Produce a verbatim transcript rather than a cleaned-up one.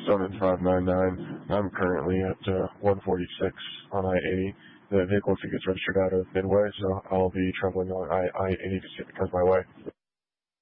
seven five nine nine. I'm currently at uh, one forty-six on I eighty. The vehicle gets registered out of Midway, so I'll be traveling on I eighty to see if it comes my way.